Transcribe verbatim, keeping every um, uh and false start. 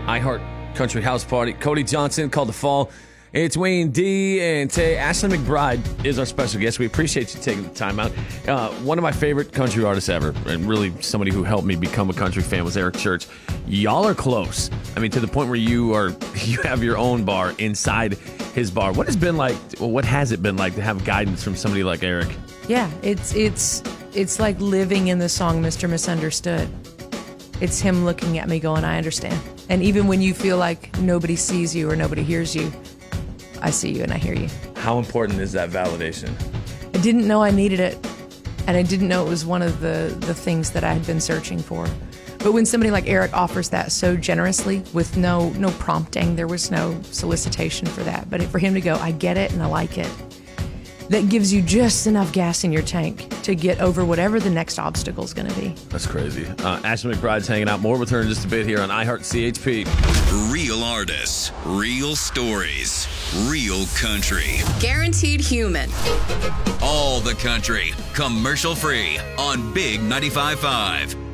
iHeart Country House Party. Cody Johnson, Called to Fall. It's Wayne D. and today Ashley McBryde is our special guest. We appreciate you taking the time out. Uh, one of my favorite country artists ever, and really somebody who helped me become a country fan, was Eric Church. Y'all are close. I mean, to the point where you are, you have your own bar inside his bar. What has been like? Well, what has it been like to have guidance from somebody like Eric? Yeah, it's it's it's like living in the song Mister Misunderstood. It's him looking at me going, I understand. And even when you feel like nobody sees you or nobody hears you, I see you and I hear you. How important is that validation? I didn't know I needed it, and I didn't know it was one of the, the things that I had been searching for. But when somebody like Eric offers that so generously with no no prompting, there was no solicitation for that. But for him to go, I get it and I like it, that gives you just enough gas in your tank to get over whatever the next obstacle is going to be. That's crazy. Uh, Ashley McBryde's hanging out. More with her in just a bit here on iHeart C H P. Real artists, real stories, real country. Guaranteed human. All the country, commercial free on Big ninety-five point five.